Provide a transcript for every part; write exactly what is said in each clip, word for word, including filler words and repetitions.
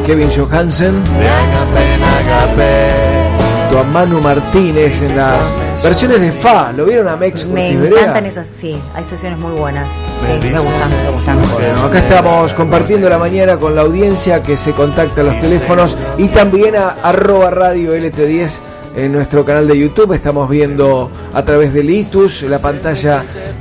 Kevin Johansen, junto a Manu Martínez en las versiones de Fa. ¿Lo vieron a Mex Me Curtiberea? encantan esas, sí, hay sesiones muy buenas. Sí, me gustan, me gustan. Bueno, acá estamos compartiendo la mañana con la audiencia que se contacta a los teléfonos y también a arroba radio L T diez en nuestro canal de YouTube. Estamos viendo a través del Itus la pantalla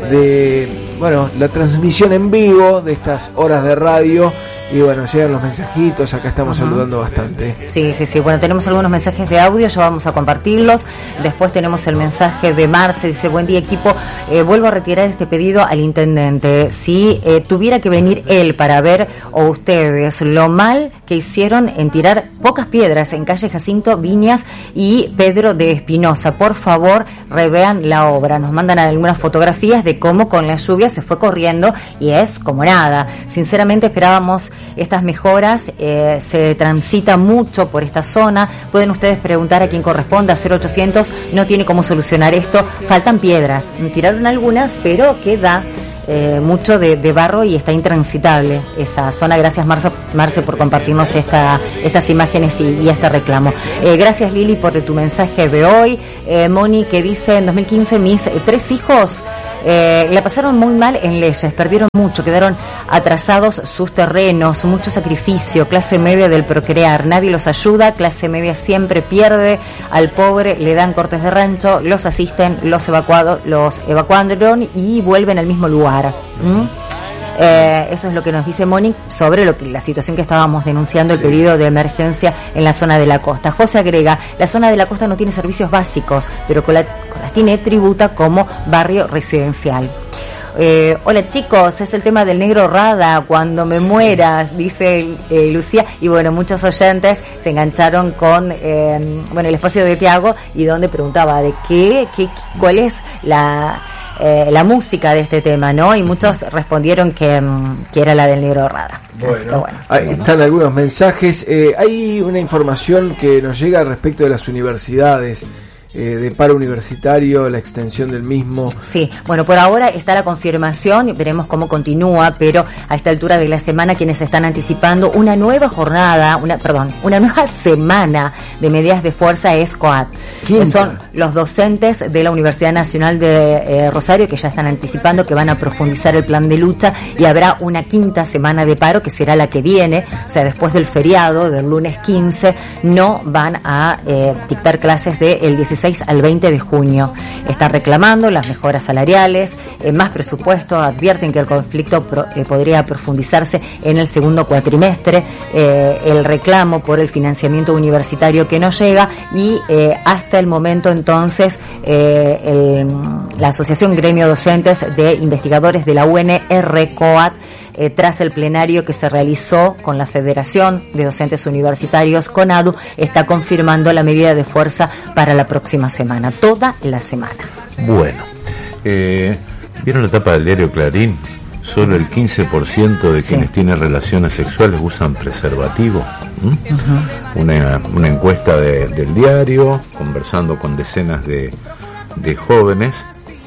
de, bueno, la transmisión en vivo de estas horas de radio. Y bueno, llegan los mensajitos, acá estamos uh-huh. saludando bastante. Sí, sí, sí, bueno, tenemos algunos mensajes de audio, ya vamos a compartirlos. Después tenemos el mensaje de Marce, dice: buen día equipo, eh, vuelvo a retirar este pedido al intendente. Si eh, tuviera que venir él para ver, o ustedes, lo mal que hicieron en tirar pocas piedras en calle Jacinto Viñas y Pedro de Espinosa, por favor revean la obra. Nos mandan algunas fotografías de cómo con la lluvia se fue corriendo y es como nada. Sinceramente esperábamos estas mejoras, eh, se transita mucho por esta zona. Pueden ustedes preguntar a quien corresponda, cero ochocientos, no tiene cómo solucionar esto. Faltan piedras, tiraron algunas, pero queda eh, mucho de, de barro y está intransitable esa zona. Gracias Marce, Marce por compartirnos esta, estas imágenes y, y este reclamo. Eh, gracias Lili por tu mensaje de hoy. Eh, Moni que dice: en dos mil quince mis eh, tres hijos Eh, la pasaron muy mal en leyes, perdieron mucho, quedaron atrasados sus terrenos, mucho sacrificio, clase media del procrear, nadie los ayuda, clase media siempre pierde, al pobre le dan cortes de rancho, los asisten, los evacuados, los evacuaron y vuelven al mismo lugar. ¿Mm? Eh, eso es lo que nos dice Mónica sobre lo que, la situación que estábamos denunciando, el pedido de emergencia en la zona de la costa. José agrega: la zona de la costa no tiene servicios básicos, pero con, la, con las tiene tributa como barrio residencial. Eh, hola chicos, es el tema del negro Rada, cuando me mueras, dice eh, Lucía. Y bueno, muchos oyentes se engancharon con eh, bueno, el espacio de Tiago, y donde preguntaba de qué, qué cuál es la Eh, la música de este tema, ¿no? Y muchos respondieron que, que era la del negro Rada. Bueno, bueno, ahí están algunos mensajes. Eh, hay una información que nos llega respecto de las universidades, eh, de paro universitario, la extensión del mismo. Sí, bueno, por ahora está la confirmación, veremos cómo continúa, pero a esta altura de la semana quienes están anticipando una nueva jornada, una perdón, una nueva semana de medidas de fuerza es COAT. Que son los docentes de la Universidad Nacional de eh, Rosario, que ya están anticipando que van a profundizar el plan de lucha, y habrá una quinta semana de paro que será la que viene, o sea, después del feriado del lunes quince, no van a eh, dictar clases del dieciséis al veinte de junio. Están reclamando las mejoras salariales, eh, más presupuesto, advierten que el conflicto pro, eh, podría profundizarse en el segundo cuatrimestre, eh, el reclamo por el financiamiento universitario que no llega, y eh, hasta el momento entonces eh, el, la Asociación Gremio Docentes de Investigadores de la U N R COAT, Eh, tras el plenario que se realizó con la Federación de Docentes Universitarios, CONADU, está confirmando la medida de fuerza para la próxima semana, toda la semana. Bueno, eh, ¿vieron la tapa del diario Clarín? Solo el quince por ciento de quienes sí. tienen relaciones sexuales usan preservativo. ¿Mm? Uh-huh. Una, una encuesta de, del diario, conversando con decenas de, de jóvenes,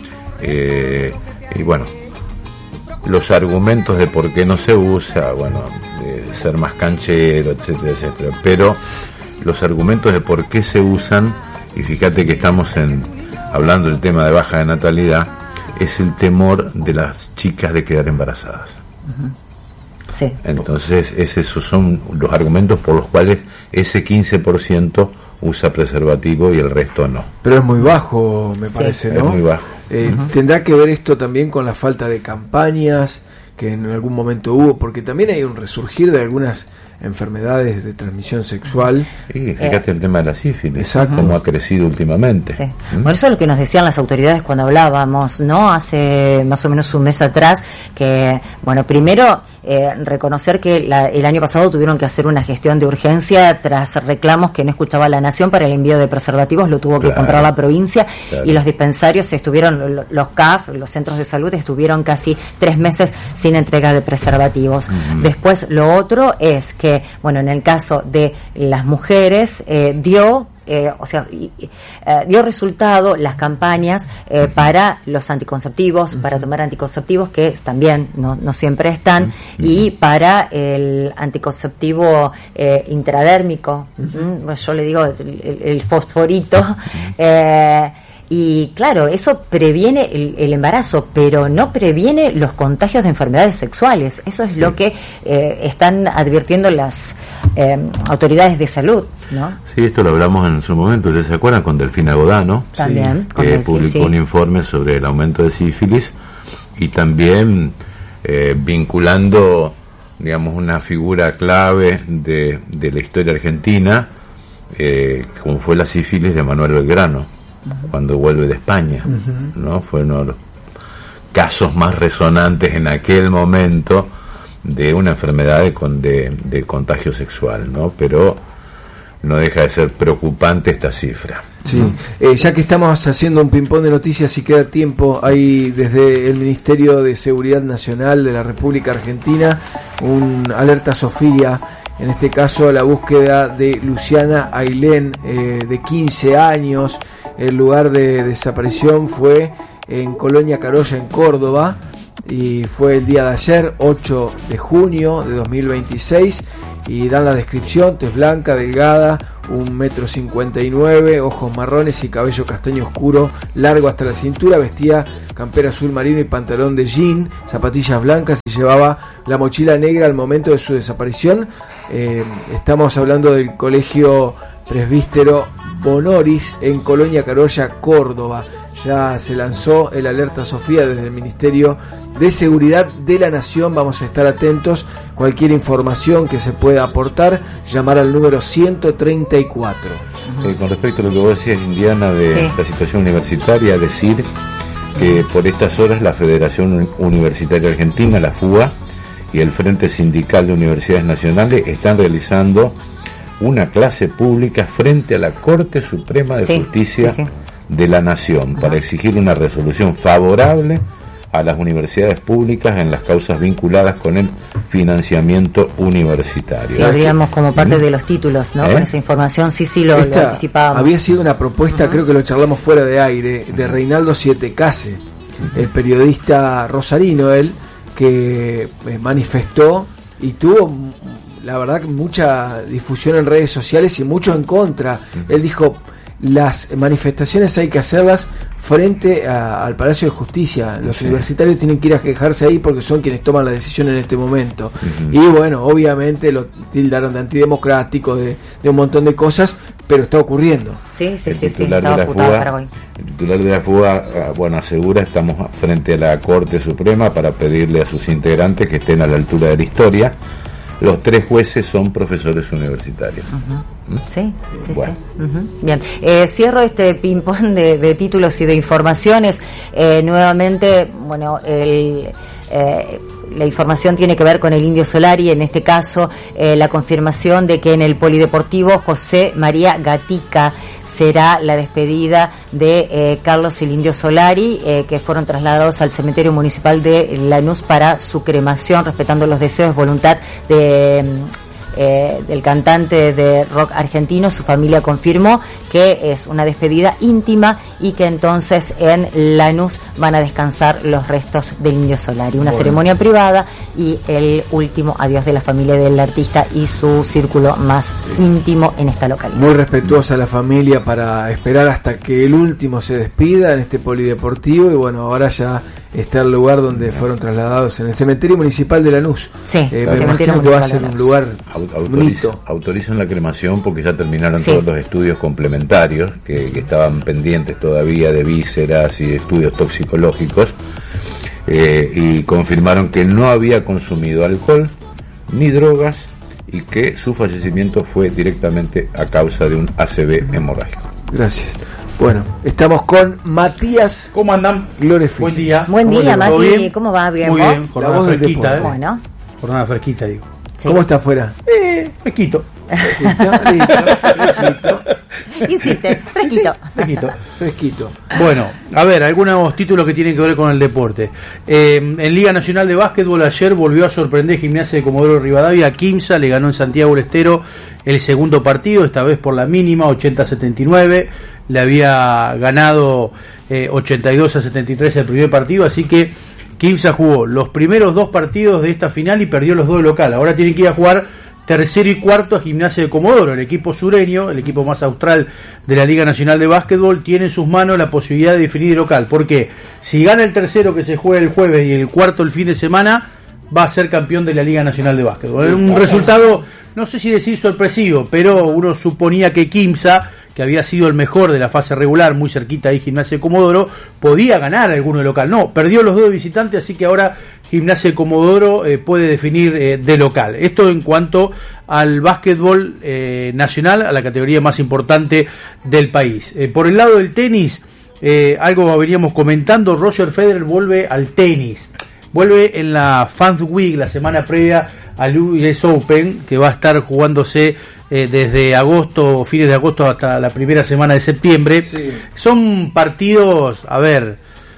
eh, y bueno, los argumentos de por qué no se usa, bueno, de ser más canchero, etcétera, etcétera, pero los argumentos de por qué se usan, y fíjate que estamos en hablando del tema de baja de natalidad, es el temor de las chicas de quedar embarazadas. Uh-huh. Sí. Entonces, esos son los argumentos por los cuales ese quince por ciento usa preservativo y el resto no. Pero es muy bajo, me sí. parece, ¿no? Es muy bajo. Eh, uh-huh. ¿Tendrá que ver esto también con la falta de campañas que en algún momento hubo? Porque también hay un resurgir de algunas enfermedades de transmisión sexual. Sí, fíjate eh, el tema de la sífilis, exacto, cómo ha crecido últimamente. Sí. ¿Mm? Bueno, eso es lo que nos decían las autoridades cuando hablábamos, ¿no? Hace más o menos un mes atrás, que, bueno, primero eh, reconocer que la, el año pasado tuvieron que hacer una gestión de urgencia tras reclamos que no escuchaba la Nación para el envío de preservativos, lo tuvo que claro. comprar la provincia, claro. y los dispensarios estuvieron, los C A F, los centros de salud, estuvieron casi tres meses sin entrega de preservativos. Uh-huh. Después, lo otro es que, bueno, en el caso de las mujeres, eh, dio eh, o sea, y, eh, dio resultado las campañas eh, para los anticonceptivos, uh-huh. para tomar anticonceptivos, que también no, no siempre están, uh-huh. y para el anticonceptivo eh, intradérmico, uh-huh. ¿Mm? Yo le digo el, el, el fosforito, uh-huh. eh, y claro, eso previene el, el embarazo, pero no previene los contagios de enfermedades sexuales. Eso es sí. lo que eh, están advirtiendo las eh, autoridades de salud, ¿no? Sí, esto lo hablamos en su momento. ¿Ustedes se acuerdan con Delfina Godano? También. Sí, que el, publicó sí. un informe sobre el aumento de sífilis y también eh, vinculando, digamos, una figura clave de, de la historia argentina, eh, como fue la sífilis de Manuel Belgrano. Cuando vuelve de España, uh-huh. ¿no? Fue uno de los casos más resonantes en aquel momento de una enfermedad de, de, de contagio sexual, ¿no? Pero no deja de ser preocupante esta cifra. Sí, eh, ya que estamos haciendo un ping-pong de noticias, si queda tiempo, hay desde el Ministerio de Seguridad Nacional de la República Argentina un alerta Sofía. En este caso, la búsqueda de Luciana Ailén, eh, de quince años. El lugar de desaparición fue en Colonia Carolla, en Córdoba, y fue el día de ayer, ocho de junio de dos mil veintiséis, y dan la descripción: tez blanca, delgada, un metro cincuenta y nueve, ojos marrones y cabello castaño oscuro, largo hasta la cintura, vestía campera azul marino y pantalón de jean, zapatillas blancas y llevaba la mochila negra al momento de su desaparición. Eh, estamos hablando del Colegio Presbítero Bonoris en Colonia Carolla, Córdoba. Ya se lanzó el alerta Sofía desde el Ministerio de Seguridad de la Nación. Vamos a estar atentos. Cualquier información que se pueda aportar, llamar al número ciento treinta y cuatro. Eh, con respecto a lo que vos decías, Indiana, de sí. la situación universitaria, decir que por estas horas la Federación Universitaria Argentina, la FUA, y el Frente Sindical de Universidades Nacionales están realizando una clase pública frente a la Corte Suprema de sí, Justicia sí, sí. de la Nación para uh-huh. exigir una resolución favorable a las universidades públicas en las causas vinculadas con el financiamiento universitario. Sí, abríamos como parte uh-huh. de los títulos, ¿no? ¿Eh? Con esa información, sí, sí, lo, lo anticipábamos. Había sido una propuesta, uh-huh. creo que lo charlamos fuera de aire, de Reinaldo Sietecase, uh-huh. el periodista rosarino, él, que eh, manifestó y tuvo, la verdad, mucha difusión en redes sociales y mucho en contra. Uh-huh. Él dijo: las manifestaciones hay que hacerlas frente a, al Palacio de Justicia. Los sí. universitarios tienen que ir a quejarse ahí porque son quienes toman la decisión en este momento. Uh-huh. Y bueno, obviamente lo tildaron de antidemocrático, de, de un montón de cosas, pero está ocurriendo. Sí, sí, el sí, sí, estaba de la FUA, el titular de la FUA, bueno, asegura: estamos frente a la Corte Suprema para pedirle a sus integrantes que estén a la altura de la historia. Los tres jueces son profesores universitarios. Uh-huh. ¿Mm? Sí, sí, bueno. sí. Uh-huh. Bien, eh, cierro este ping-pong de, de títulos y de informaciones. Eh, nuevamente, bueno, el... Eh, la información tiene que ver con el Indio Solari, en este caso eh, la confirmación de que en el Polideportivo José María Gatica será la despedida de eh, Carlos el Indio Solari, eh, que fueron trasladados al cementerio municipal de Lanús para su cremación, respetando los deseos y voluntad de... Eh, del cantante de rock argentino. Su familia confirmó que es una despedida íntima y que entonces en Lanús van a descansar los restos del Indio Solari. Una bueno. ceremonia privada y el último adiós de la familia del artista y su círculo más sí. íntimo en esta localidad. Muy respetuosa la familia para esperar hasta que el último se despida en este polideportivo, y bueno, ahora ya está el lugar donde fueron trasladados, en el cementerio municipal de Lanús. Sí, eh, me imagino que va a ser un lugar Autoriza, autorizan la cremación porque ya terminaron sí. todos los estudios complementarios que, que estaban pendientes todavía, de vísceras y de estudios toxicológicos, eh, y confirmaron que no había consumido alcohol ni drogas y que su fallecimiento fue directamente a causa de un A C V hemorrágico. Gracias. Bueno, estamos con Matías. ¿Cómo andan? Glorefis. Buen día. Buen día, Mati. ¿Cómo va? ¿Bien? Muy ¿vos? bien, jornada fresquita, ¿eh? Bueno. Jornada fresquita, digo. Sí. ¿Cómo está afuera? Eh, fresquito. Fresquito, fresquito, fresquito. Insiste, fresquito. Fresquito. Fresquito. Bueno, a ver, algunos títulos que tienen que ver con el deporte. Eh, en Liga Nacional de Básquetbol ayer volvió a sorprender Gimnasia de Comodoro Rivadavia. Quimsa le ganó en Santiago del Estero el segundo partido, esta vez por la mínima, ochenta a setenta y nueve. Le había ganado eh, ochenta y dos a setenta y tres el primer partido, así que Quimsa jugó los primeros dos partidos de esta final y perdió los dos de local. Ahora tienen que ir a jugar tercero y cuarto a Gimnasia de Comodoro. El equipo sureño, el equipo más austral de la Liga Nacional de Básquetbol, tiene en sus manos la posibilidad de definir el local. Porque si gana el tercero, que se juega el jueves, y el cuarto el fin de semana, va a ser campeón de la Liga Nacional de Básquetbol. Un resultado, no sé si decir sorpresivo, pero uno suponía que Quimsa, que había sido el mejor de la fase regular, muy cerquita ahí Gimnasia de Comodoro, podía ganar alguno de local. No, perdió los dos de visitante, así que ahora Gimnasia de Comodoro eh, puede definir eh, de local. Esto en cuanto al básquetbol eh, nacional, a la categoría más importante del país. Eh, por el lado del tenis, eh, algo veníamos comentando, Roger Federer vuelve al tenis. Vuelve en la Fans Week, la semana previa al U S Open, que va a estar jugándose eh, desde agosto, fines de agosto hasta la primera semana de septiembre. Sí. Son partidos, a ver,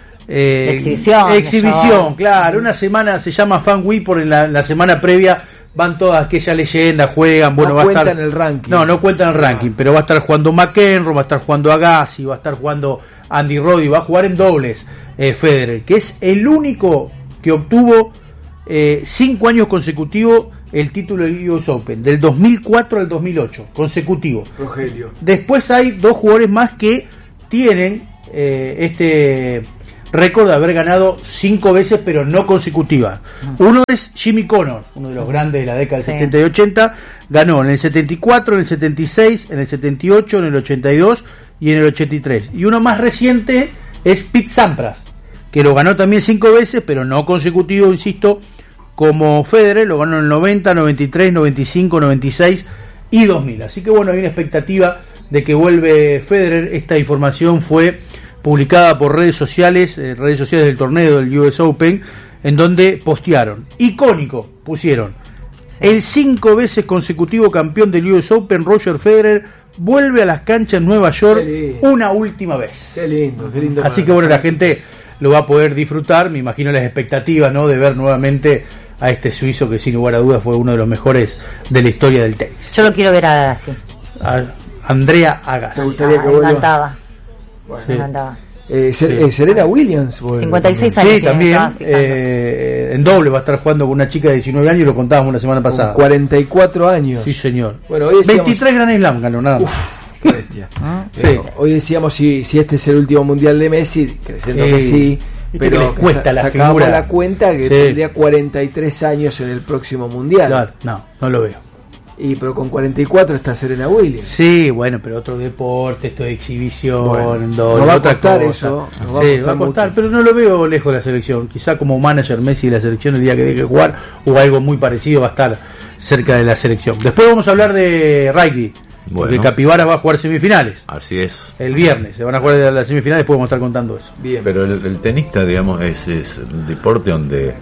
eh, exhibición, exhibición, claro, una semana se llama Fan Week, por la, la semana previa van todas aquellas leyendas, juegan, bueno, no va a estar en el ranking. No, no cuentan el ranking, pero va a estar jugando McEnroe, va a estar jugando Agassi, va a estar jugando Andy Roddick, va a jugar en dobles eh, Federer, que es el único que obtuvo eh, cinco años consecutivos el título del U S Open, del dos mil cuatro al dos mil ocho, consecutivo. Rogelio. Después hay dos jugadores más que tienen eh, este récord de haber ganado cinco veces, pero no consecutivas. Uno es Jimmy Connors, uno de los grandes de la década del sí. setenta y ochenta, ganó en el setenta y cuatro, en el setenta y seis, en el setenta y ocho, en el ochenta y dos y en el ochenta y tres. Y uno más reciente es Pete Sampras, que lo ganó también cinco veces, pero no consecutivo, insisto, como Federer, lo ganó en el noventa, noventa y tres, noventa y cinco, noventa y seis y dos mil. Así que bueno, hay una expectativa de que vuelve Federer. Esta información fue publicada por redes sociales, eh, redes sociales del torneo del U S Open, en donde postearon, icónico, pusieron, sí. El cinco veces consecutivo campeón del U S Open, Roger Federer, vuelve a las canchas en Nueva York una última vez. Qué lindo, qué lindo. Así que bueno, la gente lo va a poder disfrutar, me imagino las expectativas, ¿no?, de ver nuevamente a este suizo que sin lugar a dudas fue uno de los mejores de la historia del tenis. Yo lo quiero ver a Agassi. A Andrea Agassi. ¿Te gustaría ah, que me vuelva? encantaba. Bueno. Me encantaba. Eh, Ser, Sí. eh, Serena Williams. Bueno, cincuenta y seis años. Sí, tiene, también. estaba fijando. Eh, en doble va a estar jugando con una chica de diecinueve años y lo contábamos la semana con pasada. cuarenta y cuatro años. Sí, señor. Bueno, hoy decíamos... veintitrés Grand Slam ganó, nada más. Uf, qué bestia. Sí. Eh, hoy decíamos si, si este es el último mundial de Messi, creyendo Eh, que sí. viste que Pero le cuesta sa- la sacamos figura. la cuenta que Sí. tendría cuarenta y tres años en el próximo mundial. Claro, no, no lo veo. Y pero con cuarenta y cuatro está Serena Williams. Sí, bueno, pero otro deporte, esto de exhibición, Bueno, doble, nos va a otra costar cosa. eso, nos va a Sí, costar va a costar, mucho. pero no lo veo lejos de la selección. Quizá como manager Messi de la selección el día que deje de jugar o algo muy parecido va a estar cerca de la selección. Después vamos a hablar de rugby, porque Bueno. Capibara va a jugar semifinales. Así es. El viernes se van a jugar las semifinales, después vamos a estar contando eso. Bien. Pero el, el tenista, digamos, es, es un deporte donde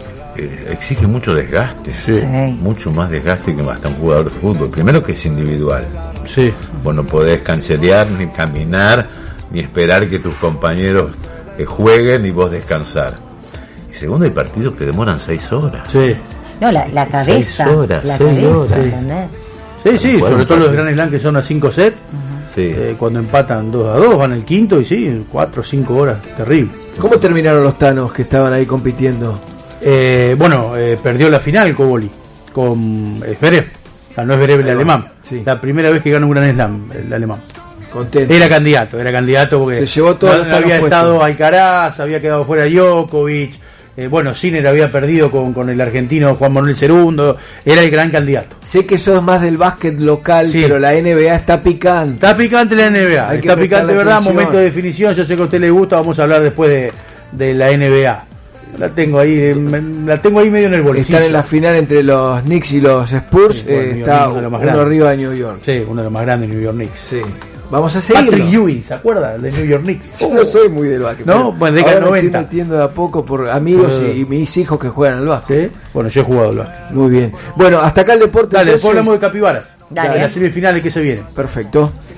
eh, exige mucho desgaste. Sí. Mucho más desgaste que hasta un jugador de fútbol. Primero que es individual. Sí. Vos no podés cancherear, ni caminar, ni esperar que tus compañeros eh, jueguen y vos descansar. Y segundo, hay partidos que demoran seis horas. Sí. No, la, la cabeza. Seis horas, la seis cabeza, horas. ¿entendés? Sí, sí, Bueno, sobre todo los partido. Grand Slam que son a cinco sets, Sí. eh, cuando empatan dos a dos, van al quinto y sí, cuatro o cinco horas, terrible. ¿Cómo terminaron los tanos que estaban ahí compitiendo? Eh, bueno, eh, perdió la final Koboli con Zverev, ganó Zverev el Ahí va, alemán, sí. la primera vez que gana un Grand Slam el alemán. Contento. Era candidato, era candidato porque Se llevó todos no, los no tanos había puestos. estado Alcaraz, había quedado fuera Djokovic, eh, bueno, Sinner había perdido con, con el argentino Juan Manuel Cerundo, era el gran candidato. Sé que sos más del básquet local, Sí. pero la N B A está picante. Está picante la N B A, Hay que está prestarle picante, ¿verdad? atención. Momento de definición, yo sé que a usted le gusta, vamos a hablar después de, de la N B A. La tengo ahí, eh, me- la tengo ahí medio en el bolsillo. Están en la final entre los Knicks y los Spurs. Sí, bueno, eh, New York está Knicks, uno de los más uno grandes. arriba de New York. Sí, uno de los más grandes de New York Knicks. Sí. Vamos a Patrick seguirlo. Ewing, ¿se acuerda? De New York Knicks. Yo no soy muy del básquet. No, pero bueno, década ahora me noventa. estoy metiendo de a poco por amigos Sí. y, y mis hijos que juegan al básquet. ¿Sí? Bueno, yo he jugado al básquet. Muy bien. Bueno, hasta acá el deporte. Dale, entonces. después hablamos de capibaras. Dale. De las semifinales que se vienen. Perfecto.